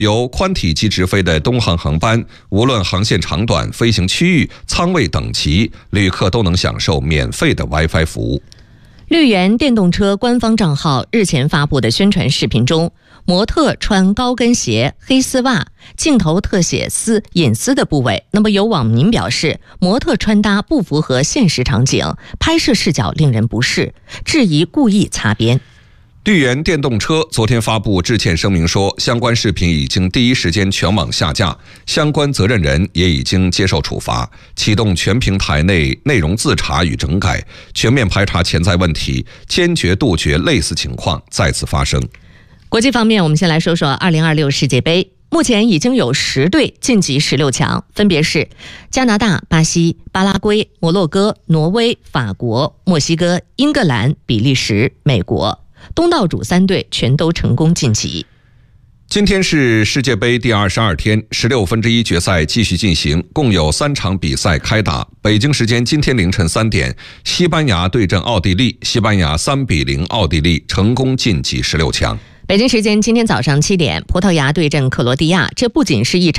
由宽体机直飞的东航航班，无论航线长短、飞行区域、舱位等级，旅客都能享受免费的 WiFi 服务。 绿源电动车官方账号日前发布的宣传视频中，模特穿高跟鞋、黑丝袜，镜头特写隐私的部位。那么有网民表示，模特穿搭不符合现实场景，拍摄视角令人不适，质疑故意擦边。 绿源电动车昨天发布致歉声明说，相关视频已经第一时间全网下架，相关责任人也已经接受处罚，启动全平台内内容自查与整改，全面排查潜在问题，坚决杜绝类似情况再次发生。 国际方面，我们先来说说2026世界杯。目前已经有10队晋级16强，分别是加拿大、巴西、巴拉圭、摩洛哥、挪威、法国、墨西哥、英格兰、比利时、美国。东道主3队全都成功晋级。 今天是世界杯第22天，16分之一决赛继续进行，共有3场比赛开打。北京时间今天凌晨3点，西班牙对阵奥地利，西班牙3-0奥地利，成功晋级16强。 北京时间今天早上7点，葡萄牙对阵克罗地亚，这不仅是一场